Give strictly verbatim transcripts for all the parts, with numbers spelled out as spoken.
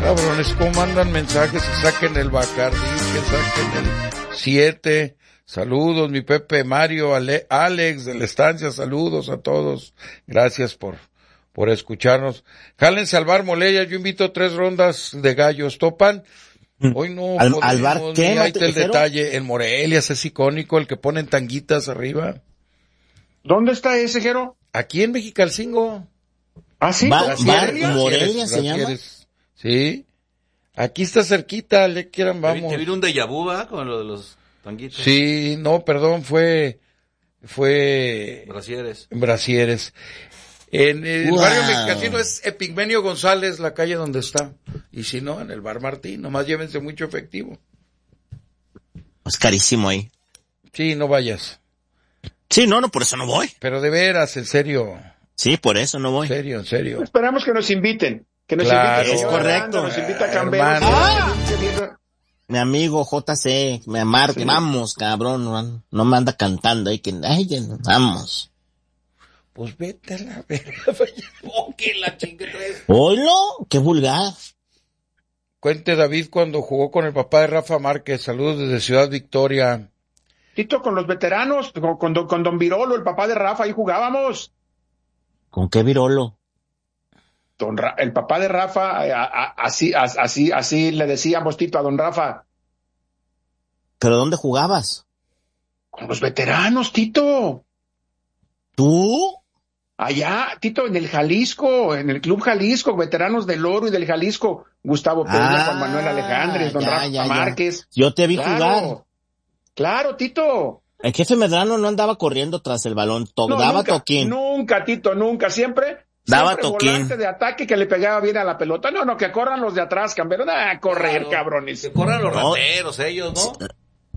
Cabrones, ¿cómo mandan mensajes? Que saquen el Bacardí, que saquen el siete. Saludos, mi Pepe, Mario, Ale, Alex de la estancia, saludos a todos. Gracias por, por escucharnos. Jálense al bar Moleya, yo invito tres rondas de gallos. ¿Topan? Hoy no ¿Al, podemos, al bar qué? Ahí está el ¿Ligero? detalle. En Morelia es icónico, el que ponen tanguitas arriba. ¿Dónde está ese, Jero? Aquí en Mexicalcingo. ¿Ah, sí? Bar, bar Brasieres, Morelia se llama. Brasieres. Sí. Aquí está cerquita, le quieran, vamos. ¿Te vino un déjà vu, ¿eh? Con lo de los tanguitos? Sí, no, perdón, fue, fue... Brasieres. Brasieres. En el Wow. barrio Mexicalcingo es Epigmenio González, la calle donde está. Y si no, en el bar Martín, nomás llévense mucho efectivo. Es carísimo ahí. Sí, no vayas. Sí, no, no, por eso no voy. Pero de veras, en serio, Sí, por eso no en voy. serio, en serio. Esperamos que nos inviten. Que nos Claro. inviten. Es señor correcto. Aranda, Nos invita a Camberos. Hermano. ¡Ah! Mi amigo J C, me marca, Sí. vamos, cabrón, no, no me anda cantando ahí que, ay, ya no, vamos. Pues vete a la verga. Oh, que la chingue tres. ¿Oilo? ¡Qué vulgar! Cuente David cuando jugó con el papá de Rafa Márquez. Saludos desde Ciudad Victoria. Tito, con los veteranos, con, con, don- con Don Virolo, el papá de Rafa, ahí jugábamos. ¿Con qué virolo? Don Ra- el papá de Rafa, a- a- así, a- así, así le decíamos, Tito, a Don Rafa. ¿Pero dónde jugabas? Con los veteranos, Tito. ¿Tú? Allá, Tito, en el Jalisco, en el Club Jalisco, veteranos del Oro y del Jalisco, Gustavo Peña, Ah, Juan Manuel Alejandres, Don ya, Rafa ya, ya. Márquez. Yo te vi Claro, jugar. claro, Tito. El jefe Medrano no andaba corriendo tras el balón, to- No, daba nunca, toquín. Nunca, Tito, nunca, siempre. Daba siempre toquín. volante de ataque que le pegaba bien a la pelota. No, no, que corran los de atrás, Cambero. Ah, correr, Claro. cabrones. Que corran los No. rateros, ellos, ¿no?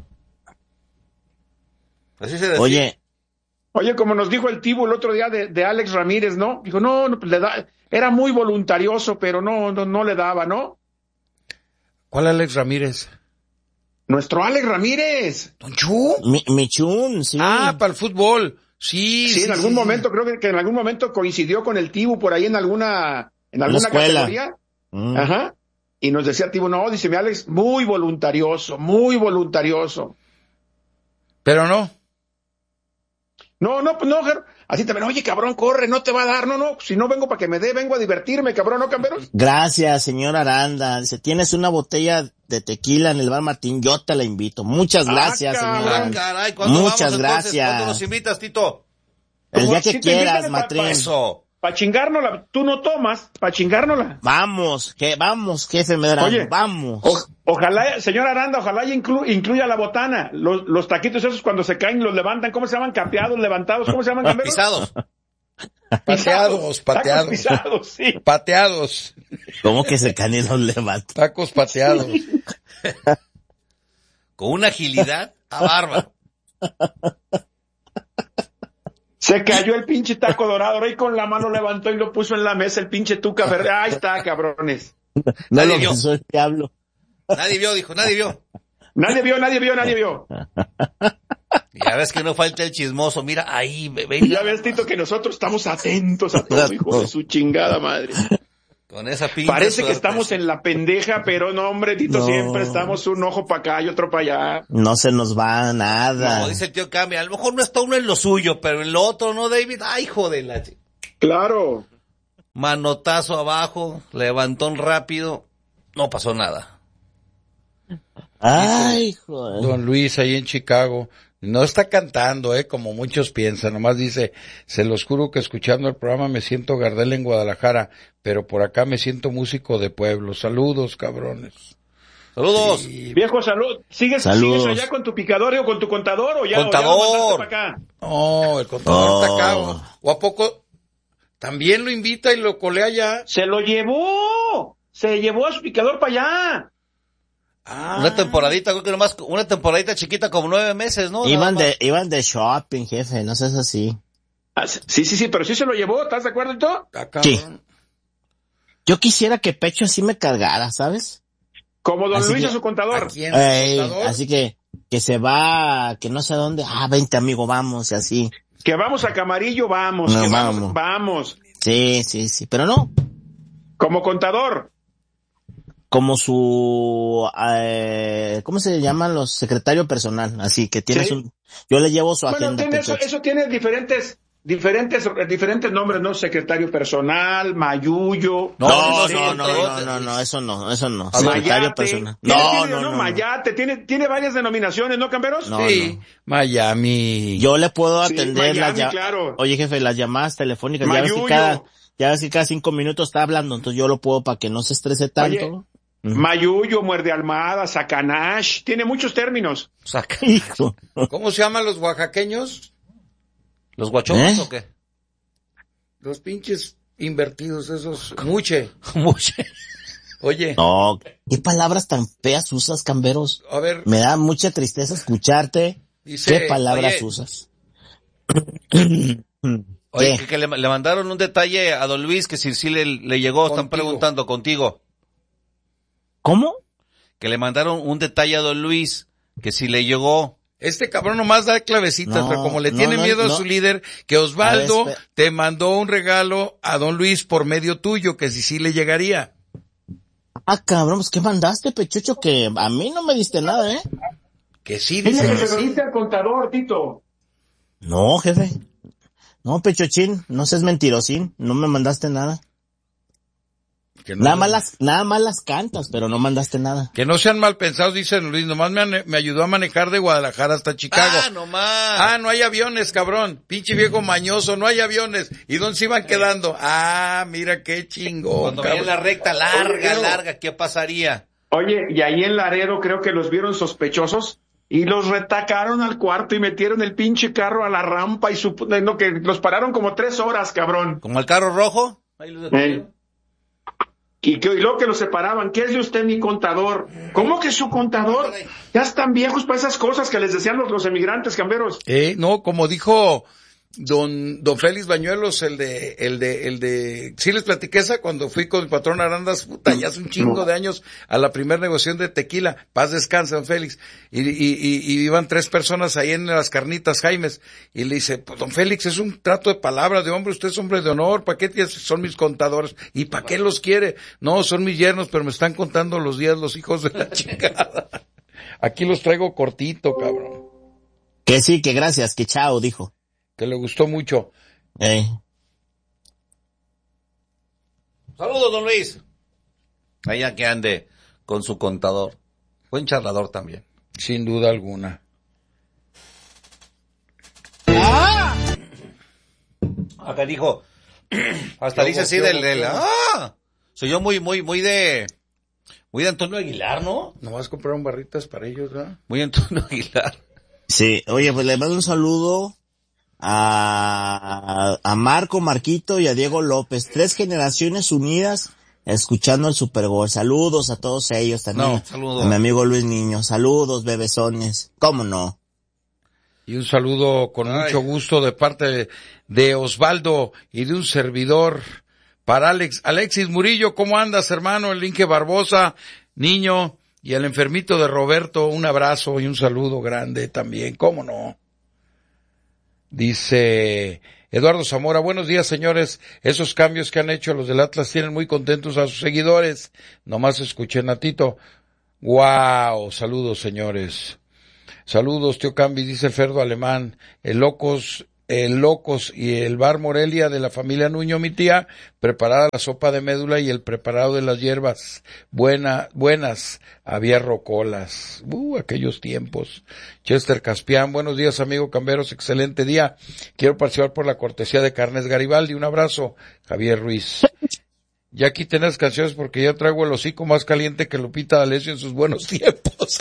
Así se decía. Oye, Oye, como nos dijo el Tibu el otro día de, de Alex Ramírez, ¿no? Dijo, no, no, pues le da, era muy voluntarioso, pero no, no, no le daba, ¿no? ¿Cuál Alex Ramírez? Nuestro Alex Ramírez. ¿Don Chu? mi, Michun, sí. Ah, para el fútbol. Sí, Sí, sí, en algún sí. momento, creo que, que en algún momento coincidió con el Tibu por ahí en alguna, en alguna escuela. categoría. Mm. Ajá. Y nos decía Tibu, no, dice mi Alex, muy voluntarioso, muy voluntarioso. Pero no. No, no, pues no, Ger- así también, oye, cabrón, corre, no te va a dar, no, no, si no vengo para que me dé, vengo a divertirme, cabrón, ¿no, Camberos? Gracias, señor Aranda. Dice, tienes una botella de tequila en el bar Martín, yo te la invito. Muchas Ah, gracias, cabrón. señor Ah, Aranda. caray, ¿cuándo Muchas vamos, entonces? gracias. ¿Cuándo nos invitas, Tito? El día Si que te quieras, invitan a- Matrín. Eso. Para chingárnosla, tú no tomas, para chingárnosla. Vamos, que vamos, jefe Medrano, Oye, vamos. O- ojalá, señor Aranda, ojalá ya inclu- incluya la botana. Los, los taquitos esos cuando se caen los levantan, ¿cómo se llaman? Capeados, levantados, ¿cómo se llaman? Camberos? Pisados. Pateados, Tacos pateados. pisados, sí. Pateados. ¿Cómo que se caen y los levantan? Tacos pateados. Con una agilidad a bárbaro. Se cayó el pinche taco dorado, ahí con la mano levantó y lo puso en la mesa el pinche tuca verde. Ahí está, cabrones. No Nadie lo vio. pensó el diablo. Nadie vio, dijo, nadie vio. Nadie vio, nadie vio, nadie vio. Y ya ves que no falta el chismoso. Mira, ahí, ve, ve, Y ya ves, Tito, que nosotros estamos atentos a todo, hijo de su chingada madre. con esa pinche Parece que suerte. estamos en la pendeja, pero no, hombre, Tito, No. siempre estamos un ojo para acá y otro para allá. No se nos va nada. No, dice el tío Cambia, a lo mejor no está uno en lo suyo, pero en lo otro, ¿no, David? Ay, joder, la ch- Claro. manotazo abajo, levantón rápido, no pasó nada. Ay, joder. Don Luis, ahí en Chicago. No está cantando, eh, como muchos piensan. Nomás dice, se los juro que escuchando el programa me siento Gardel en Guadalajara, pero por acá me siento músico de pueblo. Saludos, cabrones. Saludos. Sí. Viejo, salud. ¿Sigues, Saludos. ¿Sigues allá con tu picador o con tu contador o ya, Contador. o ya lo mandaste para acá? No, el contador Oh. está acá. ¿O, o a poco también lo invita y lo colea ya? Se lo llevó. Se llevó a su picador para allá. Ah, Una temporadita, creo que nomás, una temporadita chiquita como nueve meses, ¿no? Iban Nada de, iban de shopping, jefe, no seas así. Ah, sí, sí, sí, pero sí se lo llevó. ¿Estás de acuerdo y todo? está cabrón. Sí. Yo quisiera que Pecho así me cargara, ¿sabes? Como don Así Luis que- a su contador. ¿A quién? Ey, ¿El contador? así que, que se va, que no sé a dónde, ah, vente amigo, vamos, y así. Que vamos a Camarillo, vamos. No, que vamos. vamos. Vamos. Sí, sí, sí, pero no. Como contador. como su, eh, ¿cómo se llaman los secretario personal? Así que tienes ¿Sí? un, yo le llevo su Bueno, agenda. tiene eso, Pechocho. eso tiene diferentes, diferentes, diferentes nombres, ¿no? Secretario personal, Mayuyo. No, no, sí, no, no, sí, no, sí. no, no, eso no, eso no. Mayate. Secretario personal. Tiene- No, tiene, no, no, no. Mayate, tiene, tiene varias denominaciones, ¿no, Camberos? No, Sí, no. Miami. Yo le puedo Sí, atender las Miami, llamadas. claro. Oye, jefe, las llamadas telefónicas. Ya ves que Mayuyo. cada, ya ves que cada cinco minutos está hablando, entonces yo lo puedo para que no se estrese tanto. Oye, Mm. Mayuyo, Muerde Almada, Sacanash, tiene muchos términos. Saca. Hijo. ¿Cómo se llaman los oaxaqueños? ¿Los guachocos ¿Eh? o qué? Los pinches invertidos esos. Muche. Mucho. Oye, No, qué palabras tan feas usas, Camberos. a ver, Me da mucha tristeza escucharte. dice, ¿Qué palabras oye. usas? Oye, ¿Qué? que, que le, le mandaron un detalle a don Luis que si sí le, le llegó, están Contigo. preguntando contigo. ¿Cómo? Que le mandaron un detalle a don Luis que si le llegó. este cabrón nomás da clavecitas, No, pero como le no, tiene no, miedo a no. su líder, que Osvaldo A ver, espe- te mandó un regalo a don Luis por medio tuyo, que si sí le llegaría. Ah, cabrón, pues, ¿qué mandaste, Pechucho? Que a mí no me diste nada, ¿eh? Que sí, Dile dice que que se lo sí. dice al contador, Tito. No, jefe. No, Pechochín, no seas mentirosín, no me mandaste nada. Que no, Nada más las, nada más las cantas, pero no mandaste nada. que no sean mal pensados, dice Luis, nomás me, ane- me ayudó a manejar de Guadalajara hasta Chicago. Ah, nomás. Ah, no hay aviones, cabrón. Pinche viejo mañoso, no hay aviones. ¿Y dónde se iban quedando? Ah, mira qué chingón, Cuando veían cabrón. la recta larga, Oye, larga, ¿qué pasaría? Oye, y ahí en Laredo creo que los vieron sospechosos y los retacaron al cuarto y metieron el pinche carro a la rampa y su, no, que los pararon como tres horas, cabrón. ¿Como el carro rojo? Ahí los detuvieron. Eh. Y, que, y luego que los separaban, ¿qué es de usted mi contador? ¿Cómo que su contador? Ya están viejos para esas cosas que les decían los, los emigrantes, Camberos. Eh, no, como dijo don, don Félix Bañuelos, el de, el de, el de, sí les platiqué esa cuando fui con mi patrón Arandas, puta, ya hace un chingo de años a la primera negociación de tequila, paz descanse don Félix, y, y, y, y iban tres personas ahí en las carnitas Jaimes, y le dice, pues don Félix, es un trato de palabras de hombre, usted es hombre de honor, ¿para qué tienes- son mis contadores? ¿Y para qué los quiere? No, son mis yernos, pero me están contando los días los hijos de la chingada. Aquí los traigo cortito, cabrón, Que sí, que gracias, que chao, dijo. que le gustó mucho. Eh. Saludos, don Luis. Allá que ande con su contador. Buen charlador también. Sin duda alguna. Acá dijo, hasta dice así del, del, ah, soy yo muy, muy, muy de, muy de Antonio Aguilar, ¿no? Nomás compraron barritas para ellos, ¿verdad? Muy Antonio Aguilar. Sí, oye, pues le mando un saludo a, a Marco, Marquito y a Diego López. Tres generaciones unidas escuchando el Super Bowl. Saludos a todos ellos también. No, saludos. A mi amigo Luis Niño. Saludos, bebesones. ¿Cómo no? Y un saludo con Ay. mucho gusto de parte de, de Osvaldo y de un servidor para Alex. Alexis Murillo, ¿cómo andas, hermano? El Inge Barbosa, niño, y el enfermito de Roberto, un abrazo y un saludo grande también, ¿cómo no? Dice Eduardo Zamora, buenos días, señores. Esos cambios que han hecho los del Atlas tienen muy contentos a sus seguidores. Nomás escuché, Natito. Wow, saludos, señores. Saludos, tío Cambi, dice el Ferdo Alemán. El Locos, el Locos y el Bar Morelia de la familia Nuño, mi tía, preparada la sopa de médula y el preparado de las hierbas. Buena, buenas, había rocolas. Uh, aquellos tiempos. Chester Caspián, buenos días, amigo Camberos, excelente día. Quiero participar por la cortesía de Carnes Garibaldi. Un abrazo, Javier Ruiz. Ya aquí tenés canciones porque ya traigo el hocico más caliente que Lupita D'Alessio en sus buenos tiempos.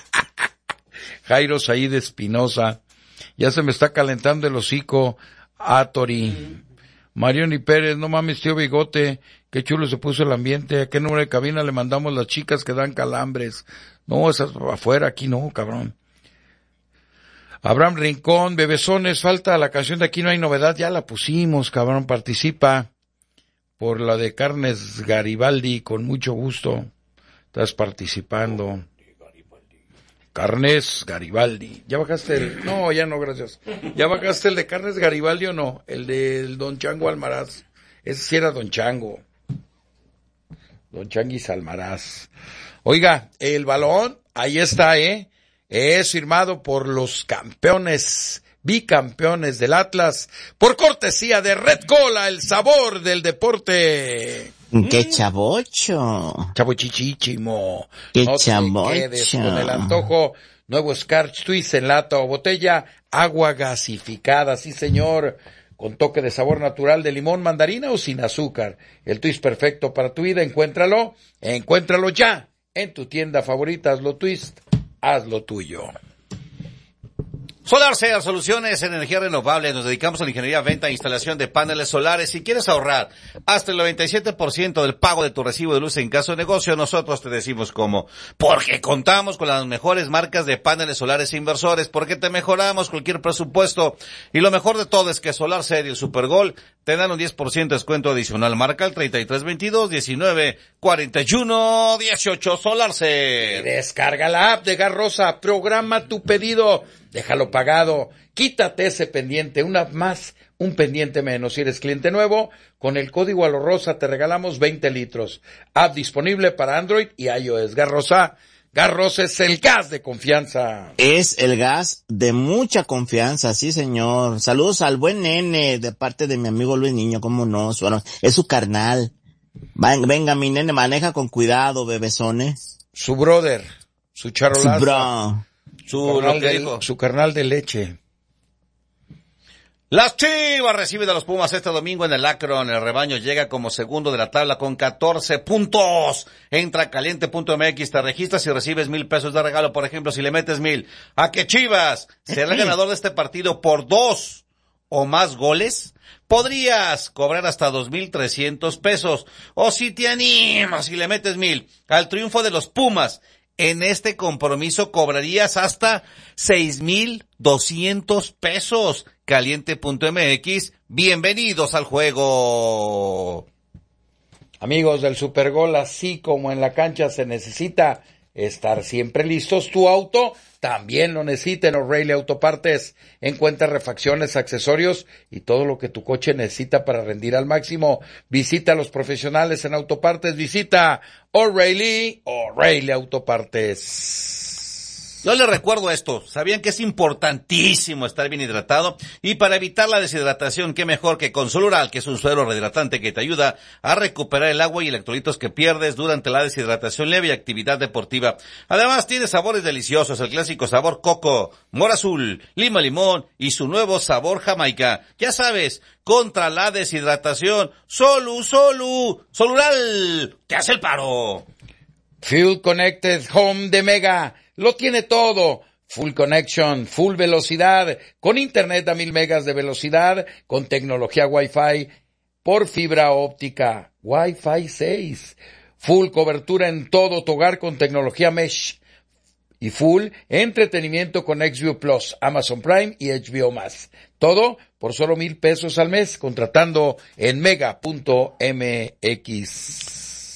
Jairo Saíd Espinosa, ya se me está calentando el hocico. Atori. Marioni Pérez, no mames, tío Bigote, qué chulo se puso el ambiente. ¿A qué número de cabina le mandamos las chicas que dan calambres? No, esas afuera, aquí no, cabrón. Abraham Rincón, bebesones, falta la canción de Aquí no hay novedad, ya la pusimos, cabrón, participa por la de Carnes Garibaldi, con mucho gusto, estás participando. Carnes Garibaldi. ¿Ya bajaste el? No, ya no, gracias. ¿Ya bajaste el de Carnes Garibaldi o no? El del Don Chango Almaraz. Ese sí era Don Chango. don Changuis Almaraz. Oiga, el balón, ahí está, ¿eh? Es firmado por los campeones, bicampeones del Atlas, por cortesía de Red Cola, el sabor del deporte. ¡Qué chavocho! Chavochichichimo. ¡Qué No chavocho! te quedes con el antojo. Nuevo Scratch Twist en lata o botella, agua gasificada, sí señor, con toque de sabor natural de limón, mandarina o sin azúcar. El twist perfecto para tu vida, encuéntralo, encuéntralo ya en tu tienda favorita. Hazlo Twist, hazlo tuyo. SolarCell, soluciones en energía renovable. Nos dedicamos a la ingeniería, venta e instalación de paneles solares. Si quieres ahorrar hasta el noventa y siete por ciento del pago de tu recibo de luz en caso de negocio, nosotros te decimos cómo. Porque contamos con las mejores marcas de paneles solares e inversores, porque te mejoramos cualquier presupuesto. Y lo mejor de todo es que SolarCell y el Supergol te dan un diez por ciento de descuento adicional. Marca el treinta y tres veintidós diecinueve cuarenta y uno dieciocho. SolarCell. Descarga la app de Garrosa, programa tu pedido, déjalo pagado, quítate ese pendiente, una más, un pendiente menos. Si eres cliente nuevo, con el código ALOROSA te regalamos veinte litros. App disponible para Android y iOS. Garrosa, Garrosa es el gas de confianza. Es el gas de mucha confianza, sí señor. Saludos al buen nene, de parte de mi amigo Luis Niño, cómo no, bueno, es su carnal. Venga, venga, mi nene, maneja con cuidado, bebesones. Su brother, su charolazo. Su bro. Su, carnal lo que de, dijo. su carnal de leche. Las Chivas reciben a los Pumas este domingo en el Akron. El rebaño llega como segundo de la tabla con catorce puntos. Entra a caliente punto m x, te registras y recibes mil pesos de regalo. Por ejemplo, si le metes mil a que Chivas será el ganador de este partido por dos o más goles, podrías cobrar hasta dos mil trescientos pesos. O si te animas y le metes mil al triunfo de los Pumas, en este compromiso cobrarías hasta seis mil doscientos pesos. Caliente punto m x, bienvenidos al juego. Amigos del Supergol, así como en la cancha se necesita estar siempre listos, tu auto también lo necesita. En O'Reilly Autopartes encuentra refacciones, accesorios y todo lo que tu coche necesita para rendir al máximo. Visita a los profesionales en Autopartes, visita O'Reilly, O'Reilly Autopartes. Yo les recuerdo esto, ¿sabían que es importantísimo estar bien hidratado? Y para evitar la deshidratación, qué mejor que con Solural, que es un suero rehidratante que te ayuda a recuperar el agua y electrolitos que pierdes durante la deshidratación leve y actividad deportiva. Además, tiene sabores deliciosos, el clásico sabor coco, mora azul, lima limón y su nuevo sabor jamaica. Ya sabes, contra la deshidratación, Solu, Solu, Solural, te hace el paro. Fuel Connected Home de Mega lo tiene todo. Full connection, full velocidad, con internet a mil megas de velocidad, con tecnología Wi-Fi por fibra óptica, Wi-Fi seis. Full cobertura en todo tu hogar con tecnología Mesh. Y full entretenimiento con XView Plus, Amazon Prime y H B O más. Todo por solo mil pesos al mes, contratando en mega punto m x.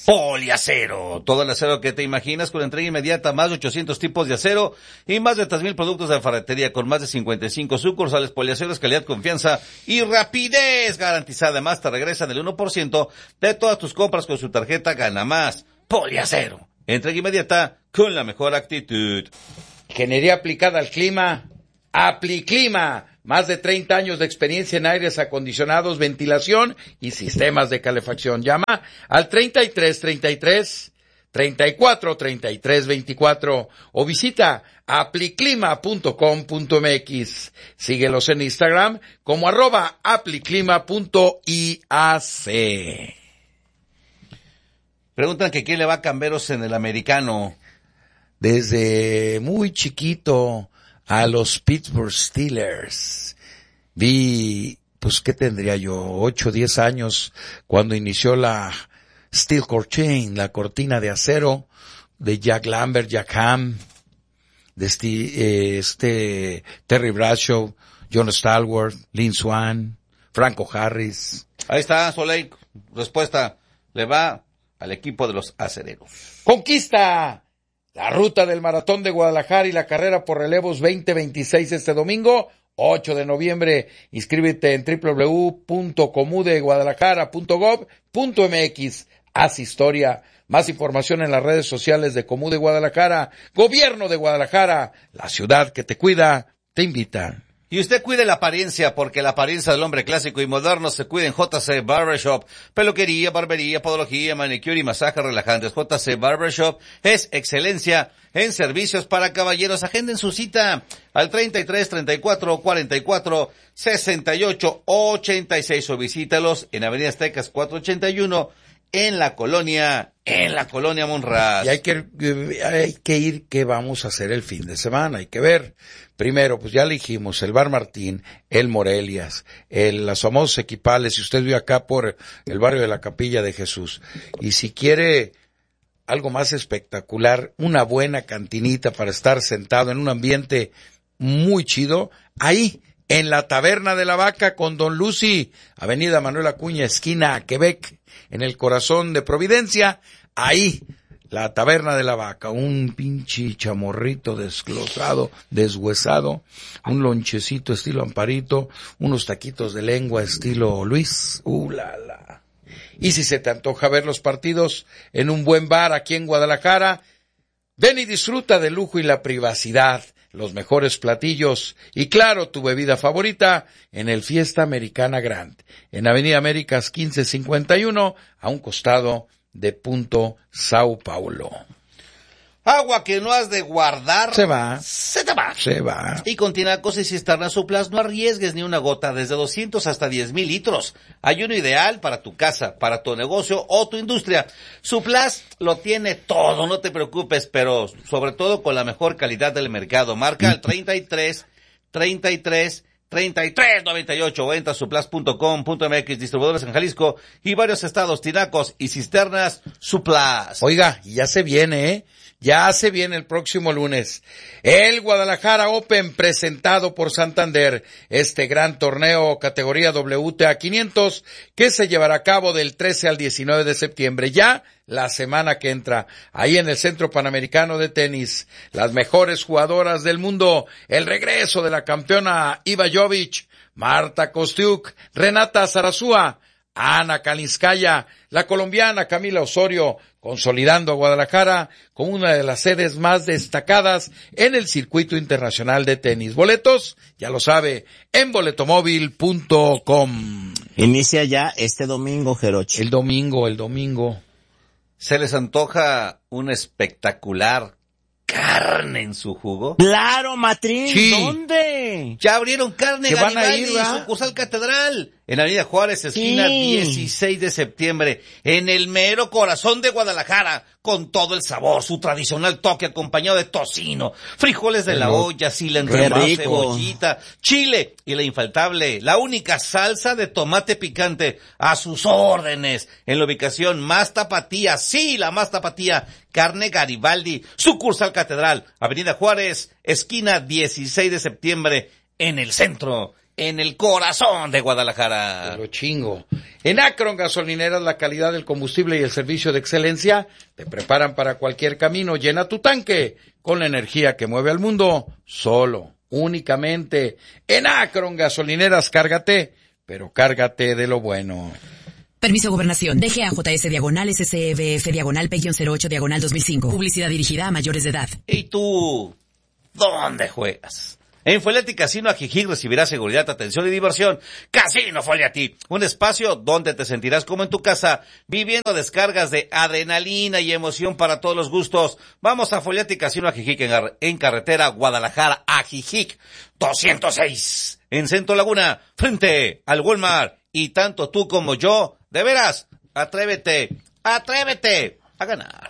Poliacero, todo el acero que te imaginas con entrega inmediata, más de ochocientos tipos de acero y más de tres mil productos de ferretería con más de cincuenta y cinco sucursales. Poliacero es calidad, confianza y rapidez garantizada. Además, te regresan el uno por ciento de todas tus compras con su tarjeta Gana Más. Poliacero, entrega inmediata con la mejor actitud. Ingeniería aplicada al clima, Apliclima. Más de treinta años de experiencia en aires acondicionados, ventilación y sistemas de calefacción. Llama al treinta y tres treinta y tres, treinta y cuatro treinta y tres veinticuatro o visita apliclima punto com punto m x. Síguelos en Instagram como arroba apliclima punto i a c. Preguntan que quién le va a Camberos en el americano. Desde muy chiquito a los Pittsburgh Steelers. Vi, pues, ¿qué tendría yo? Ocho, diez años, cuando inició la Steel Curtain, la cortina de acero, de Jack Lambert, Jack Ham, de este, eh, este Terry Bradshaw, John Stallworth, Lynn Swann, Franco Harris. Ahí está, Soleil. Respuesta. Le va al equipo de los acereros. ¡Conquista! La ruta del Maratón de Guadalajara y la carrera por relevos veinte veintiséis este domingo, ocho de noviembre. Inscríbete en doble u doble u doble u punto comudeguadalajara punto gov punto m x. Haz historia, Más información en las redes sociales de Comú de Guadalajara. Gobierno de Guadalajara, la ciudad que te cuida, te invita. Y usted cuide la apariencia, porque la apariencia del hombre clásico y moderno se cuida en J C Barbershop. Peluquería, barbería, podología, manicure y masajes relajantes. J C Barbershop es excelencia en servicios para caballeros. Agenden su cita al treinta y tres, treinta y cuatro, cuarenta y cuatro, sesenta y ocho, ochenta y seis o visítalos en Avenida Aztecas cuatrocientos ochenta y uno en la colonia, en la colonia Monraz. Y hay que, hay que ir, ¿qué vamos a hacer el fin de semana? Hay que ver. Primero, pues ya le dijimos, el Bar Martín, el Morelias, el, las famosas Equipales, si usted vive acá por el barrio de la Capilla de Jesús. Y si quiere algo más espectacular, una buena cantinita para estar sentado en un ambiente muy chido, ahí, en la Taberna de la Vaca con Don Lucy, Avenida Manuel Acuña, esquina Quebec, en el corazón de Providencia, ahí, la Taberna de la Vaca, un pinche chamorrito desglosado, deshuesado, un lonchecito estilo Amparito, unos taquitos de lengua estilo Luis, uh, la, la. Y si se te antoja ver los partidos en un buen bar aquí en Guadalajara, ven y disfruta del lujo y la privacidad, los mejores platillos y claro, tu bebida favorita en el Fiesta Americana Grand, en Avenida Américas quince cincuenta y uno, a un costado de Punto Sao Paulo. Agua que no has de guardar. Se va. Se te va. Se va. Y con tinacos y cisternas Suplas no arriesgues ni una gota, desde doscientos hasta diez mil litros. Hay uno ideal para tu casa, para tu negocio o tu industria. Suplas lo tiene todo, no te preocupes, pero sobre todo con la mejor calidad del mercado. Marca al treinta y tres, treinta y tres, treinta y tres, noventa y ocho o entra a suplas punto com punto m x, distribuidores en Jalisco y varios estados, tinacos y cisternas Suplas. Oiga, ya se viene, ¿eh? Ya se viene el próximo lunes el Guadalajara Open presentado por Santander, este gran torneo categoría W T A quinientos que se llevará a cabo del trece al diecinueve de septiembre, ya la semana que entra, ahí en el Centro Panamericano de Tenis. Las mejores jugadoras del mundo, el regreso de la campeona Iva Jovic, Marta Kostiuk, Renata Zarazúa, Ana Kalinskaya, la colombiana Camila Osorio, consolidando a Guadalajara como una de las sedes más destacadas en el circuito internacional de tenis. Boletos, ya lo sabe, en boletomóvil punto com. Inicia ya este domingo, Jeroche. El domingo, el domingo. ¿Se les antoja un espectacular carne en su jugo? ¡Claro, Matrín! Sí. ¿Dónde? Ya abrieron Carne ¿Que van a Garibaldi, ir, va? sucursal Catedral, en Avenida Juárez, esquina Sí. dieciséis de septiembre, en el mero corazón de Guadalajara, con todo el sabor, su tradicional toque acompañado de tocino, frijoles de la Qué olla, cilantro, Qué rico. cebollita, chile y la infaltable, la única salsa de tomate picante a sus órdenes, en la ubicación más tapatía, sí, la más tapatía, Carne Garibaldi, sucursal Catedral, Avenida Juárez, esquina dieciséis de septiembre, en el centro, en el corazón de Guadalajara. Lo chingo. En Akron Gasolineras, la calidad del combustible y el servicio de excelencia te preparan para cualquier camino. Llena tu tanque con la energía que mueve al mundo, solo, únicamente. En Akron Gasolineras, cárgate, pero cárgate de lo bueno. Permiso Gobernación. D G A J S diagonal S C E B F diagonal P cero ocho diagonal dos mil cinco. Publicidad dirigida a mayores de edad. ¿Y tú dónde juegas? En Foliati Casino Ajijic recibirás seguridad, atención y diversión. Casino Foliati, un espacio donde te sentirás como en tu casa, viviendo descargas de adrenalina y emoción para todos los gustos. Vamos a Foliati Casino Ajijic en, en carretera Guadalajara Ajijic doscientos seis, en Centro Laguna, frente al Walmart. Y tanto tú como yo, de veras, atrévete, atrévete a ganar.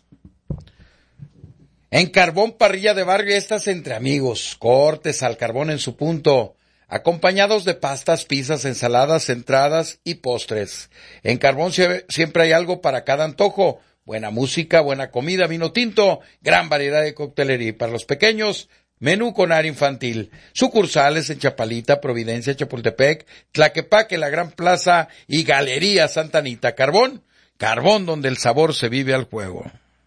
En Carbón Parrilla de Barrio, estas entre amigos, cortes al carbón en su punto, acompañados de pastas, pizzas, ensaladas, entradas y postres. En Carbón siempre hay algo para cada antojo, buena música, buena comida, vino tinto, gran variedad de coctelería. Y para los pequeños, menú con área infantil. Sucursales en Chapalita, Providencia, Chapultepec, Tlaquepaque, La Gran Plaza y Galería Santa Anita. Carbón, Carbón donde el sabor se vive al juego.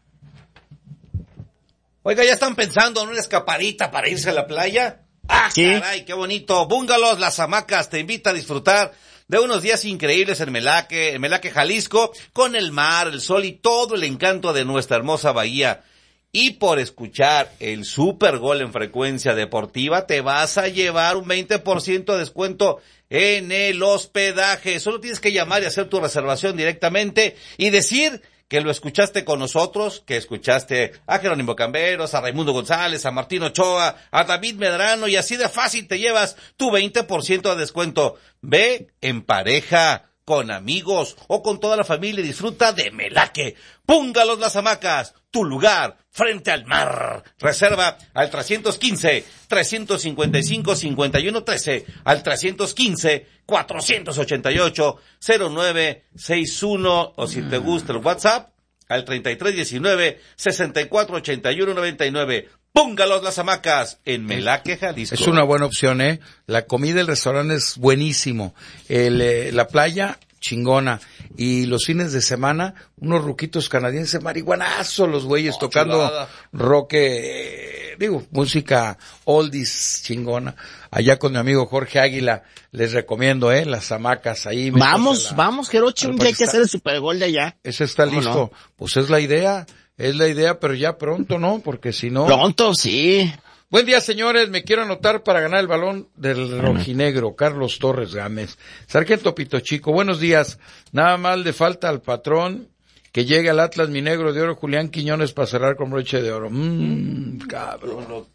Oiga, ¿ya están pensando en una escapadita para irse a la playa? ¡Ah, ¿Sí? caray, qué bonito! Búngalos, Las Hamacas te invita a disfrutar de unos días increíbles en Melaque, en Melaque, Jalisco, con el mar, el sol y todo el encanto de nuestra hermosa bahía. Y por escuchar el Super Gol en Frecuencia Deportiva, te vas a llevar un veinte por ciento de descuento en el hospedaje. Solo tienes que llamar y hacer tu reservación directamente y decir que lo escuchaste con nosotros, que escuchaste a Jerónimo Camberos, a Raimundo González, a Martín Ochoa, a David Medrano, y así de fácil te llevas tu veinte por ciento de descuento. Ve en pareja, con amigos o con toda la familia y disfruta de Melaque. Púngalos Las Hamacas, tu lugar frente al mar. Reserva al trescientos quince, trescientos cincuenta y cinco, cincuenta y uno trece, al trescientos quince, cuatrocientos ochenta y ocho, cero nueve sesenta y uno, o si te gusta el WhatsApp, al treinta y tres diecinueve, sesenta y cuatro ochenta y uno noventa y nueve. Púngalos Las Hamacas en Melaque, Jalisco. Es una buena opción, ¿eh? La comida del restaurante es buenísimo. El, eh, la playa, chingona. Y los fines de semana, unos ruquitos canadienses, marihuanazos los güeyes, oh, tocando chulada. Rock, eh, digo, música oldies chingona. Allá con mi amigo Jorge Águila, les recomiendo, ¿eh? Las Hamacas ahí. Vamos, la, vamos, Jerochi, un día hay que hacer el Super Gol de allá. Ese está listo. No? Pues es la idea. Es la idea, pero ya pronto, ¿no? Porque si no... Pronto, sí. Buen día, señores. Me quiero anotar para ganar el balón del rojinegro. Carlos Torres Gámez. Sargento Pito Chico, buenos días. Nada más le falta al patrón que llegue al Atlas mi negro de oro, Julián Quiñones, para cerrar con broche de oro. Mmm, cabrón.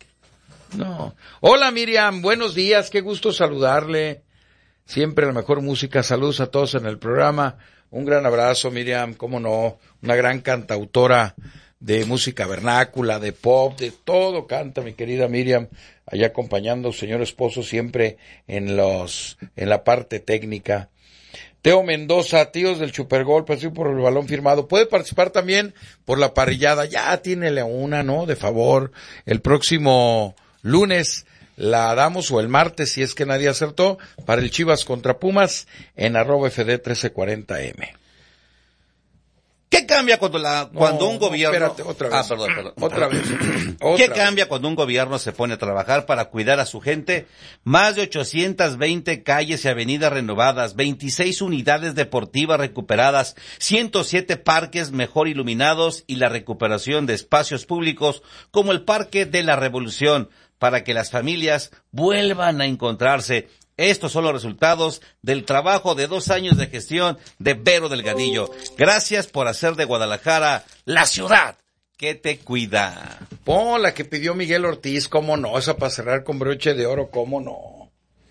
No. Hola, Miriam. Buenos días. Qué gusto saludarle. Siempre la mejor música. Saludos a todos en el programa. Un gran abrazo, Miriam, cómo no, una gran cantautora de música vernácula, de pop, de todo canta mi querida Miriam, allá acompañando al señor esposo siempre en los, en la parte técnica. Teo Mendoza, tíos del Supergol, participo por el balón firmado. Puede participar también por la parrillada, ya tiene una, ¿no? De favor, el próximo lunes la damos, o el martes, si es que nadie acertó, para el Chivas contra Pumas en arroba F D trece cuarenta M. ¿Qué cambia cuando la cuando no, un gobierno... No, espérate, otra vez. Ah, perdón, perdón. Otra vez. ¿Qué Otra cambia vez. cuando un gobierno se pone a trabajar para cuidar a su gente? Más de ochocientas veinte calles y avenidas renovadas, veintiséis unidades deportivas recuperadas, ciento siete parques mejor iluminados y la recuperación de espacios públicos como el Parque de la Revolución, para que las familias vuelvan a encontrarse. Estos son los resultados del trabajo de dos años de gestión de Vero Delgadillo. Gracias por hacer de Guadalajara la ciudad que te cuida. Pon la que pidió Miguel Ortiz, cómo no, esa para cerrar con broche de oro, cómo no.